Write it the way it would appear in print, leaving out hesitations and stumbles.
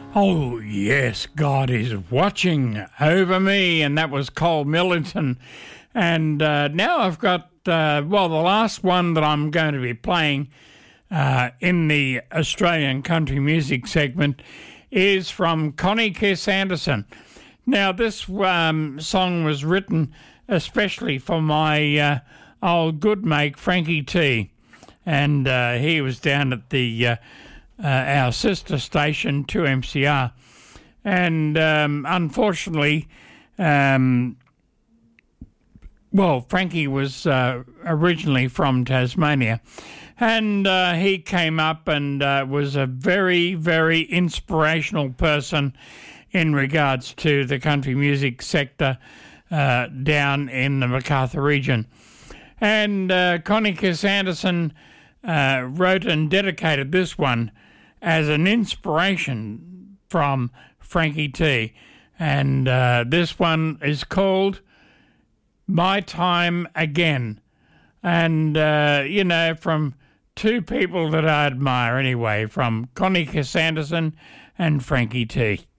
Oh, yes, God is watching over me, and that was Cole Millington. And now I've got, the last one that I'm going to be playing in the Australian country music segment is from Connie Kiss Anderson. Now, this song was written especially for my old good mate, Frankie T. And he was down at the our sister station, 2MCR. And unfortunately, Frankie was originally from Tasmania. And he came up and was a very, very inspirational person in regards to the country music sector down in the Macarthur region. And Connie Kiss Anderson wrote and dedicated this one as an inspiration from Frankie T. And this one is called My Time Again. And, from two people that I admire anyway, from Connie Kiss Anderson and Frankie T.